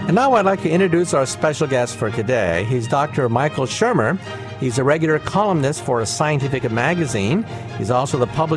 And now I'd like to introduce our special guest for today. He's Dr. Michael Shermer. He's a regular columnist for Scientific Magazine. He's also the publisher